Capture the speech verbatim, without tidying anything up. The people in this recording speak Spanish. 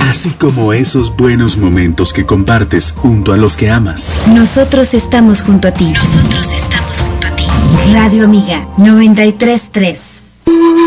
así como esos buenos momentos que compartes junto a los que amas. Nosotros estamos junto a ti. Nosotros estamos junto a ti. Radio Amiga noventa y tres punto tres.